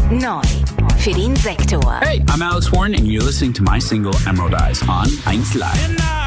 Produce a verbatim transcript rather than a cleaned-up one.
Neu für den Sektor. Hey, I'm Alex Warren and you're listening to my single Emerald Eyes on eins Live.